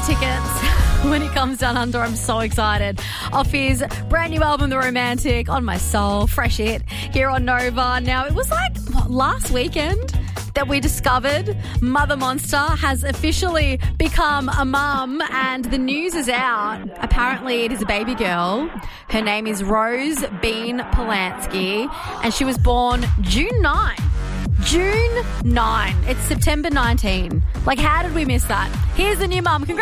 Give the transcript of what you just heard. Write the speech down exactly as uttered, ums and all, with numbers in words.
tickets when he comes down under. I'm so excited. Off his brand new album, The Romantic, On My Soul, fresh hit here on Nova. Now, it was like what, last weekend that we discovered Mother Monster has officially become a mum, and the news is out. Apparently, it is a baby girl. Her name is Rose Bean Polanski, and she was born June ninth. June ninth. It's September nineteenth. Like, how did we miss that? Here's the new mum. Congratulations.